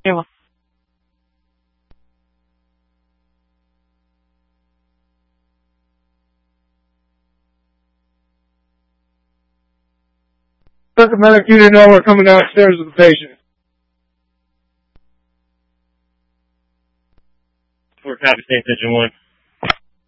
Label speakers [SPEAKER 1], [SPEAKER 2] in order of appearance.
[SPEAKER 1] Kayla.
[SPEAKER 2] Doesn't matter if you didn't know we're coming downstairs with the patient.
[SPEAKER 3] Fort Copy, State Station 1.